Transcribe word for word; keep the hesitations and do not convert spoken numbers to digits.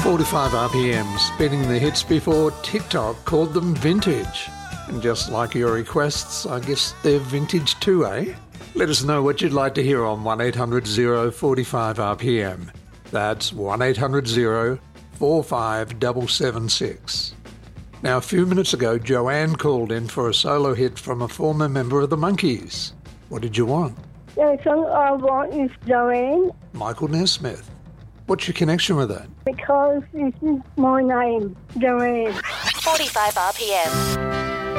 forty-five R P M, spinning the hits before TikTok called them vintage. And just like your requests, I guess they're vintage too, eh? Let us know what you'd like to hear on one eight hundred oh forty-five R P M. That's one eight hundred oh forty-five seven seven six. Now, a few minutes ago, Joanne called in for a solo hit from a former member of the Monkees. What did you want? The song I want is Joanne. Michael Nesmith. What's your connection with that? Because this is my name, Joanne. forty-five R P M.